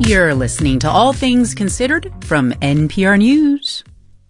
You're listening to All Things Considered from NPR News.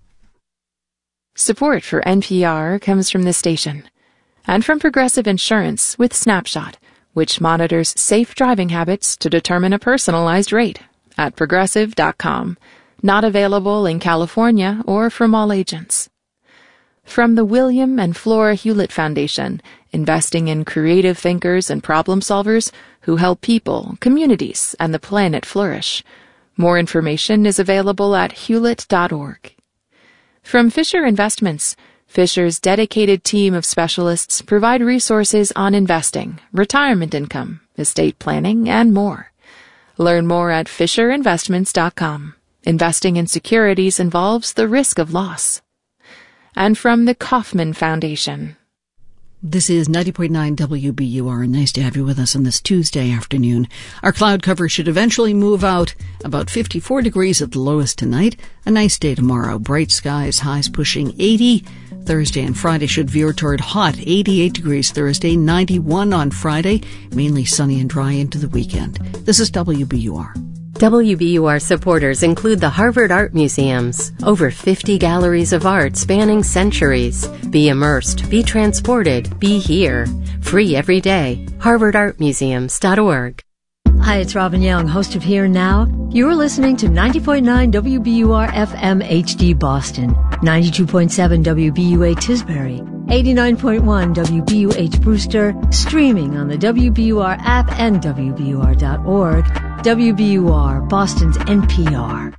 Support for NPR comes from this station and from Progressive Insurance with Snapshot, which monitors safe driving habits to determine a personalized rate at Progressive.com. Not available in California or from all agents. From the William and Flora Hewlett Foundation, investing in creative thinkers and problem solvers who help people, communities, and the planet flourish. More information is available at hewlett.org. From Fisher Investments, Fisher's dedicated team of specialists provide resources on investing, retirement income, estate planning, and more. Learn more at FisherInvestments.com. Investing in securities involves the risk of loss. And from the Kauffman Foundation. This is 90.9 WBUR. Nice to have you with us on this Tuesday afternoon. Our cloud cover should eventually move out. About 54 degrees at the lowest tonight. A nice day tomorrow. Bright skies, highs pushing 80. Thursday and Friday should veer toward hot. 88 degrees Thursday, 91 on Friday. Mainly sunny and dry into the weekend. This is WBUR. WBUR supporters include the Harvard Art Museums. Over 50 galleries of art spanning centuries. Be immersed, be transported, be here. Free every day. HarvardArtMuseums.org. Hi, it's Robin Young, host of Here Now. You're listening to 90.9 WBUR FM HD Boston, 92.7 WBUA Tisbury, 89.1 WBUH Brewster, streaming on the WBUR app and WBUR.org. WBUR, Boston's NPR.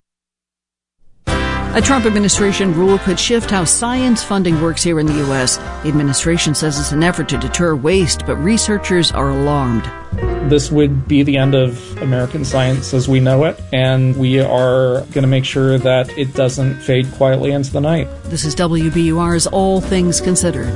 A Trump administration rule could shift how science funding works here in the U.S. The administration says it's an effort to deter waste, but researchers are alarmed. This would be the end of American science as we know it, and we are going to make sure that it doesn't fade quietly into the night. This is WBUR's All Things Considered.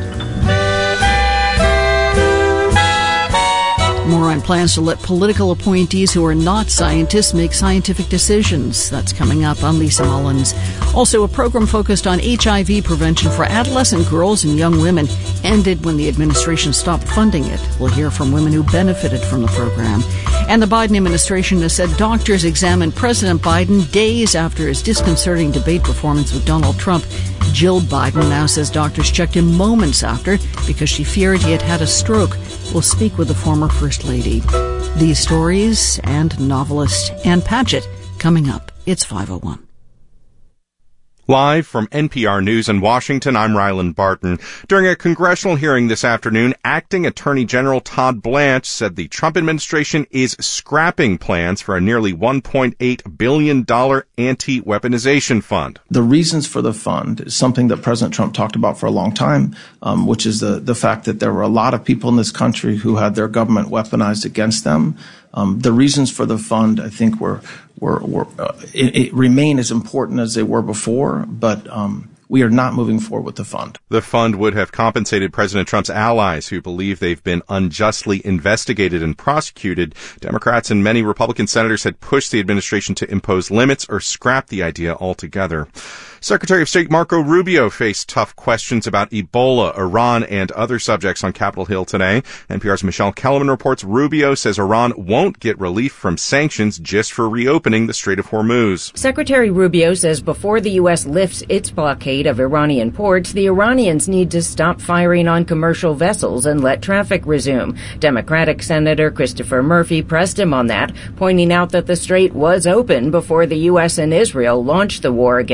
More on plans to let political appointees who are not scientists make scientific decisions. That's coming up on Lisa Mullins. Also, a program focused on HIV prevention for adolescent girls and young women ended when the administration stopped funding it. We'll hear from women who benefited from the program. And the Biden administration has said doctors examined President Biden days after his disconcerting debate performance with Donald Trump. Jill Biden now says doctors checked him moments after because she feared he had had a stroke. We'll speak with the former First Lady. These stories and novelist Ann Patchett coming up. It's 5:01. Live from NPR News in Washington, I'm Ryland Barton. During a congressional hearing this afternoon, Acting Attorney General Todd Blanche said the Trump administration is scrapping plans for a nearly $1.8 billion anti-weaponization fund. The reasons for the fund is something that President Trump talked about for a long time, which is the fact that there were a lot of people in this country who had their government weaponized against them. The reasons for the fund, I think, it remain as important as they were before, but we are not moving forward with the fund. The fund would have compensated President Trump's allies who believe they've been unjustly investigated and prosecuted. Democrats and many Republican senators had pushed the administration to impose limits or scrap the idea altogether. Secretary of State Marco Rubio faced tough questions about Ebola, Iran, and other subjects on Capitol Hill today. NPR's Michelle Kellerman reports Rubio says Iran won't get relief from sanctions just for reopening the Strait of Hormuz. Secretary Rubio says before the U.S. lifts its blockade of Iranian ports, the Iranians need to stop firing on commercial vessels and let traffic resume. Democratic Senator Christopher Murphy pressed him on that, pointing out that the strait was open before the U.S. and Israel launched the war against